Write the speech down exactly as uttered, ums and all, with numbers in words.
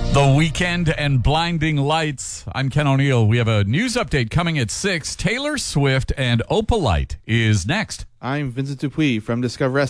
The Weekend and Blinding Lights. I'm Ken O'Neill. We have a news update coming at six. Taylor Swift and Opalite is next. I'm Vincent Dupuis from Discover